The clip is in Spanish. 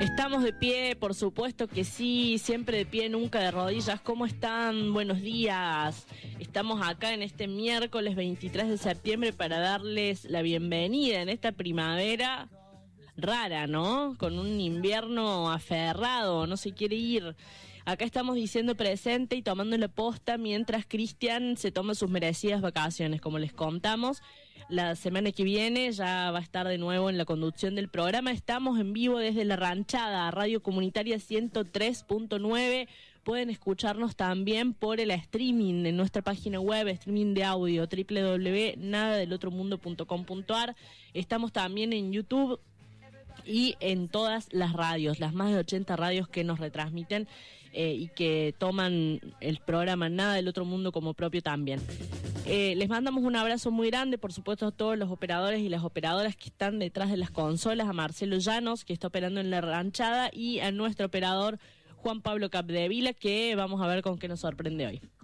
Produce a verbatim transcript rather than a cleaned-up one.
Estamos de pie, por supuesto que sí, siempre de pie, nunca de rodillas. ¿Cómo están? Buenos días. Estamos acá en este miércoles veintitrés de septiembre para darles la bienvenida en esta primavera rara, ¿no? Con un invierno aferrado, no se quiere ir. Acá estamos diciendo presente y tomando la posta mientras Cristian se toma sus merecidas vacaciones. Como les contamos, la semana que viene ya va a estar de nuevo en la conducción del programa. Estamos en vivo desde La Ranchada, Radio Comunitaria ciento tres punto nueve. Pueden escucharnos también por el streaming en nuestra página web, streaming de audio, doble u doble u doble u punto nada del otro mundo punto com punto a r. Estamos también en YouTube y en todas las radios, las más de ochenta radios que nos retransmiten eh, y que toman el programa Nada del Otro Mundo como propio también. Eh, les mandamos un abrazo muy grande, por supuesto, a todos los operadores y las operadoras que están detrás de las consolas, a Marcelo Llanos, que está operando en La Ranchada, y a nuestro operador Juan Pablo Capdevila, que vamos a ver con qué nos sorprende hoy.